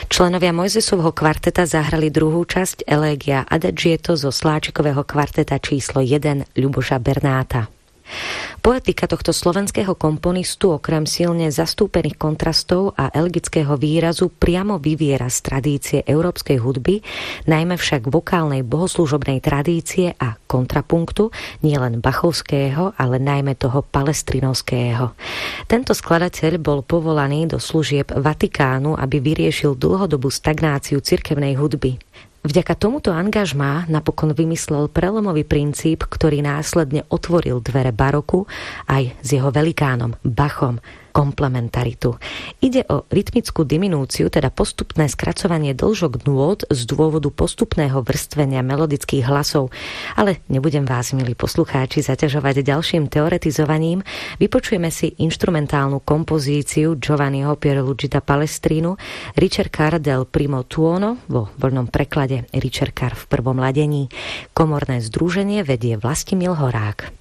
Členovia Mojzesovho kvarteta zahrali druhú časť Elegia Adagietto zo Sláčikového kvarteta číslo 1 Ľuboša Bernáta. Poetika tohto slovenského komponistu okrem silne zastúpených kontrastov a elegického výrazu priamo vyviera z tradície európskej hudby, najmä však vokálnej bohoslúžobnej tradície a kontrapunktu, nielen bachovského, ale najmä toho palestrinovského. Tento skladateľ bol povolaný do služieb Vatikánu, aby vyriešil dlhodobú stagnáciu cirkevnej hudby. Vďaka tomuto angažmá napokon vymyslel prelomový princíp, ktorý následne otvoril dvere baroku aj s jeho velikánom Bachom, komplementaritu. Ide o rytmickú diminúciu, teda postupné skracovanie dĺžok nôt z dôvodu postupného vrstvenia melodických hlasov. Ale nebudem vás, milí poslucháči, zaťažovať ďalším teoretizovaním. Vypočujeme si inštrumentálnu kompozíciu Giovanniho Pierluigi da Palestrinu Ricercar del primo tuono, vo voľnom preklade Ricercar v prvom ladení. Komorné združenie vedie Vlastimil Horák.